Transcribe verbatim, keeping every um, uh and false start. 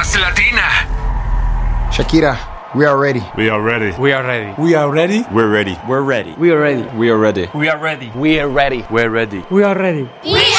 Más Latina. Shakira, we are ready. We are ready. We are ready. We are ready. We're ready. We're ready. We are ready. We are ready. We are ready. We are ready. We're ready. We are ready. We